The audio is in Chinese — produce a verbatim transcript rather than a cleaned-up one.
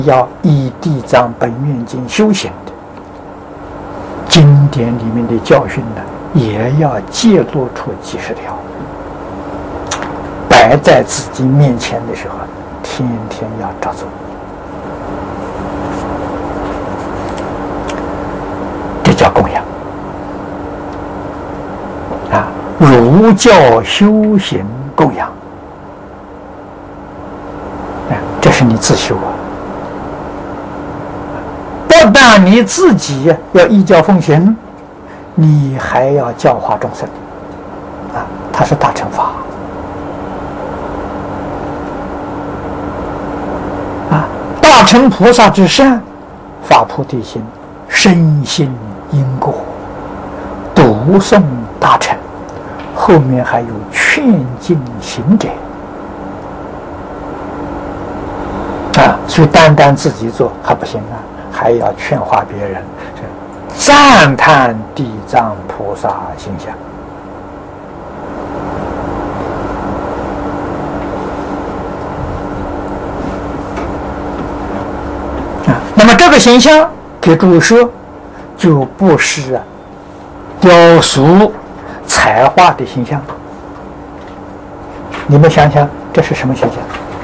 要依地藏本愿经修行的，经典里面的教训呢，也要揭露出几十条，摆在自己面前的时候，天天要照做。这叫供养啊！儒教修行供养，啊，这是你自修啊。不但你自己要依教奉行，你还要教化众生啊！它是大乘法啊！大乘菩萨之善，发菩提心，深信因果，读诵大乘，后面还有劝进行者啊！所以单单自己做还不行啊，还要劝化别人，赞叹地藏菩萨形象啊。那么这个形象给诸位说，就不是啊雕塑彩画的形象。你们想想，这是什么形象？